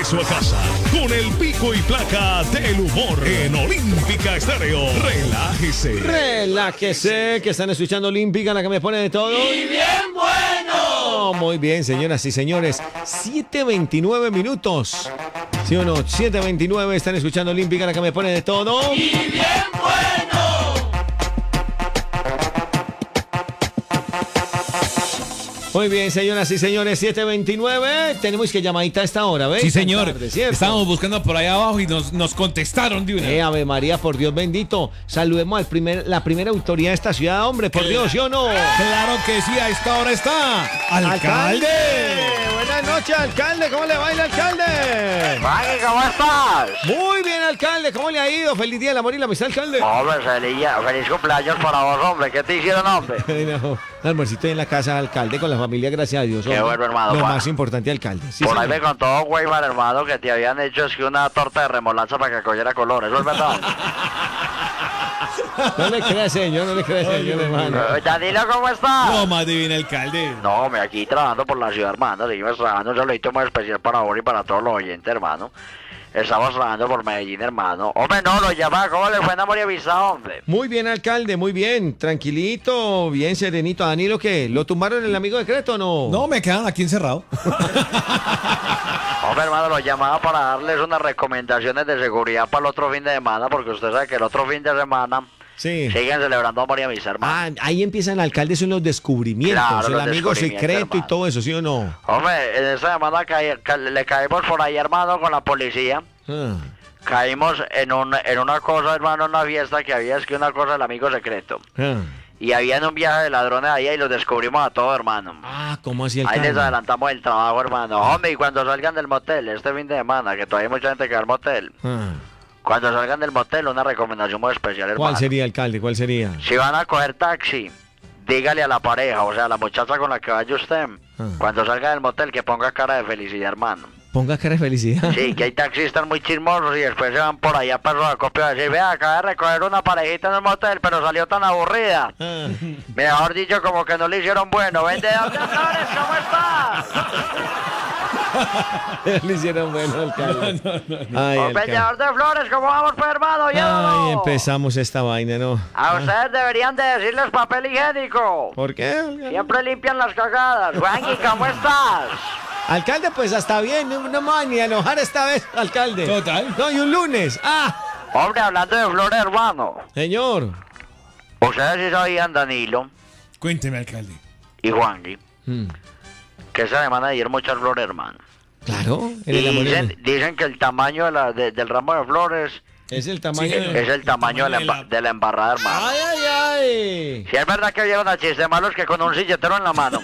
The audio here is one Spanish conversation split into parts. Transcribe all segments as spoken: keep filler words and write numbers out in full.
regreso a casa con el pico y placa del humor en Olímpica Estéreo. Relájese. Relájese, que están escuchando Olímpica, la que me pone de todo. ¡Y bien bueno! Muy bien, señoras y señores. siete veintinueve minutos. ¿Sí o no? siete veintinueve, están escuchando Olímpica, la que me pone de todo. ¡Y bien bueno! Muy bien, señoras y señores, siete veintinueve. Tenemos que llamadita a esta hora, ¿ves? Sí, señor. Tarde, ¿cierto? Estábamos buscando por ahí abajo y nos, nos contestaron de una. Eh, Ave María, por Dios bendito. Saludemos al primer, la primera autoridad de esta ciudad, hombre, por Dios, ¿sí o no? Claro que sí, a esta hora está. ¡Alcalde! Buenas noches, alcalde. ¿Cómo le va el alcalde? Maggie, ¿cómo estás? Muy bien, alcalde. ¿Cómo le ha ido? Feliz día del amor y la amistad, alcalde. Hombre, feliz, feliz cumpleaños para vos, hombre. ¿Qué te hicieron, hombre? No, un almuercito en la casa, alcalde, con la familia, gracias a Dios. Qué hombre. bueno, hermano, Lo pa. más importante, alcalde. Sí, Por ahí señor. me contó Weimar, hermano, que te habían hecho es que una torta de remolacha para que cogiera color. ¿Eso es verdad? No le crea, señor, no le crea, señor, hermano. Eh, Danilo, ¿cómo estás? No, más divino alcalde. No, me aquí trabajando por la ciudad, hermano. Seguimos trabajando un saludito muy especial para vos y para todos los oyentes, hermano. Estamos trabajando por Medellín, hermano. Hombre, no, lo llamaba. ¿Cómo le fue en Amor y Amistad, hombre? Muy bien, alcalde, muy bien. Tranquilito, bien serenito. ¿A Danilo qué? ¿Lo tumbaron el amigo decreto o no? No, me quedan aquí encerrado. Hombre, hermano, lo llamaba para darles unas recomendaciones de seguridad para el otro fin de semana, porque usted sabe que el otro fin de semana Sí. siguen celebrando Amor y Amistad, hermano. Ah, ahí empiezan, alcalde, son los descubrimientos, Claro, el los amigo descubrimientos, secreto y hermano. todo eso, ¿sí o no? Hombre, en esta semana caí- ca- le caímos por ahí, hermano, con la policía. Ah. Caímos en, un, en una cosa, hermano, en una fiesta que había, es que una cosa del amigo secreto. Ah, Y había en un viaje de ladrones allá y los descubrimos a todos, hermano. Ah, ¿cómo así, Ahí alcalde? les adelantamos el trabajo, hermano. Hombre, y cuando salgan del motel este fin de semana, que todavía hay mucha gente que va al motel. Ah. Cuando salgan del motel, una recomendación muy especial, hermano. ¿Cuál sería, alcalde? ¿Cuál sería? Si van a coger taxi, dígale a la pareja, o sea, a la muchacha con la que vaya usted, Ah. cuando salga del motel, que ponga cara de felicidad, hermano. Ponga cara de felicidad. Sí, que hay taxistas muy chismosos y después se van por allá para la copia a decir, vea, acaba de recoger una parejita en el motel, pero salió tan aburrida. Ah. Mejor dicho, como que no le hicieron bueno. Vendedor de flores, ¿cómo estás? Le hicieron bueno, alcalde. Ay, O alcalde. vendedor de flores, ¿cómo vamos, pues, hermano? Llévalo. Ay, empezamos esta vaina, ¿no? A ustedes deberían de decirles papel higiénico. ¿Por qué, alcalde? Siempre limpian las cagadas. Juanqui, ¿cómo estás? Alcalde, pues hasta bien, no, no me van ni a enojar esta vez, alcalde. Total. No, y un lunes. Ah, Hombre, hablando de flores, hermano. señor. Ustedes sí sabían, Danilo Cuénteme, alcalde. y Juanqui, Mm, que esa semana dieron muchas flores, hermano. Claro, en el Y amor y dicen, el- dicen que el tamaño de la, de- del ramo de flores es el tamaño. Sí, de- es el tamaño de la, de la- emba- de la embarrada, hermano. Ay, ay, ay. Si es verdad que vieron a chistes malos que con un silletero en la mano.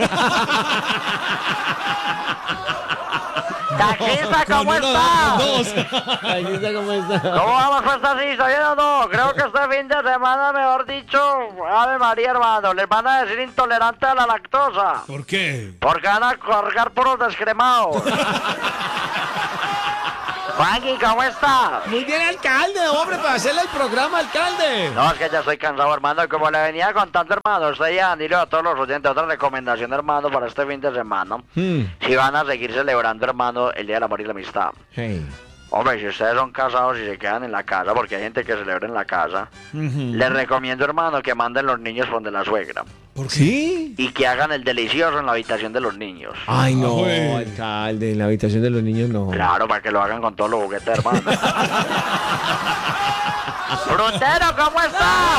Taxista, ¿cómo Con uno, estás? con dos. Ay, ¿viste cómo está? ¿Cómo vamos pues así? ¿Está bien o no? Creo que este fin de semana, mejor dicho, Ave María, hermano, les van a decir intolerantes a la lactosa. ¿Por qué? Porque van a cargar puros descremados. Juanqui, ¿cómo está? Muy bien, alcalde, hombre, para hacerle el programa, alcalde. No, es que ya estoy cansado, hermano. Y como le venía contando, hermano, usted ya, Danilo, a todos los oyentes, otra recomendación, hermano, para este fin de semana. Hmm. Si van a seguir celebrando, hermano, el Día del Amor y la Amistad. Hey. Hombre, si ustedes son casados y se quedan en la casa, porque hay gente que celebra en la casa, les recomiendo, hermano, que manden los niños donde la suegra. ¿Por qué? ¿Sí? Y que hagan el delicioso en la habitación de los niños. Ay, no, Ah, güey. alcalde, en la habitación de los niños no. Claro, para que lo hagan con todos los juguetes, hermano. Frutero, ¿cómo estás?